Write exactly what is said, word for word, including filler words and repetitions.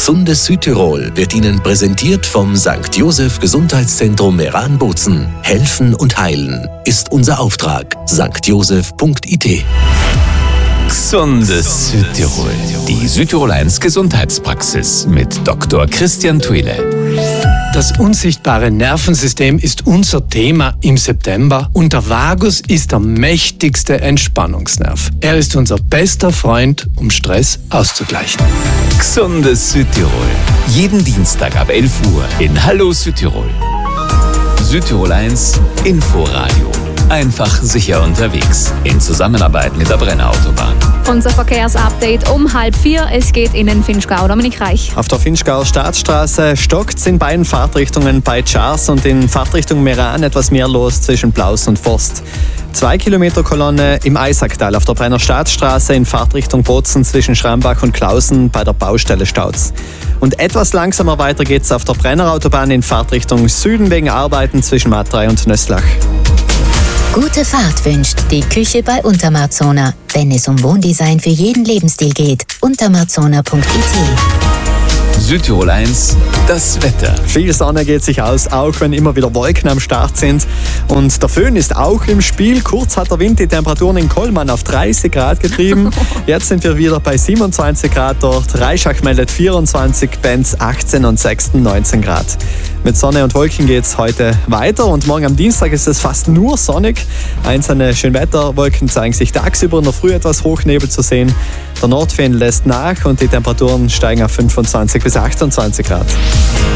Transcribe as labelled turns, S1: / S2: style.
S1: Gesundes Südtirol wird Ihnen präsentiert vom Sankt Joseph Gesundheitszentrum Meran-Bozen. Helfen und heilen ist unser Auftrag. sankt joseph punkt i t.
S2: Gesundes Südtirol. Die Südtirol eins Gesundheitspraxis mit Doktor Christian Thuile.
S3: Das unsichtbare Nervensystem ist unser Thema im September und der Vagus ist der mächtigste Entspannungsnerv. Er ist unser bester Freund, um Stress auszugleichen.
S2: Gesundes Südtirol. Jeden Dienstag ab elf Uhr in Hallo Südtirol. Südtirol eins Inforadio. Einfach sicher unterwegs. In Zusammenarbeit mit der Brenner Autobahn.
S4: Unser Verkehrsupdate um halb vier. Es geht in den Finchgau. Dominik Reich.
S5: Auf der Finchgauer Staatsstraße stockt es in beiden Fahrtrichtungen bei Chars und in Fahrtrichtung Meran etwas mehr los zwischen Blaus und Forst. Zwei Kilometer Kolonne im Eisacktal auf der Brenner Staatsstraße in Fahrtrichtung Bozen zwischen Schrambach und Klausen bei der Baustelle staut's. Und etwas langsamer weiter geht's auf der Brenner Autobahn in Fahrtrichtung Süden wegen Arbeiten zwischen Matrei und Nösslach.
S6: Gute Fahrt wünscht die Küche bei Untermarzona. Wenn es um Wohndesign für jeden Lebensstil geht, untermarzona punkt i t.
S2: Südtirol eins, das Wetter.
S5: Viel Sonne geht sich aus, auch wenn immer wieder Wolken am Start sind. Und der Föhn ist auch im Spiel. Kurz hat der Wind die Temperaturen in Kollmann auf dreißig Grad getrieben. Jetzt sind wir wieder bei siebenundzwanzig Grad dort. Reischach meldet vierundzwanzig, Benz achtzehn und Sexten neunzehn Grad. Mit Sonne und Wolken geht es heute weiter und morgen am Dienstag ist es fast nur sonnig. Einzelne Schönwetterwolken zeigen sich tagsüber, in der Früh etwas Hochnebel zu sehen. Der Nordföhn lässt nach und die Temperaturen steigen auf fünfundzwanzig bis achtundzwanzig Grad.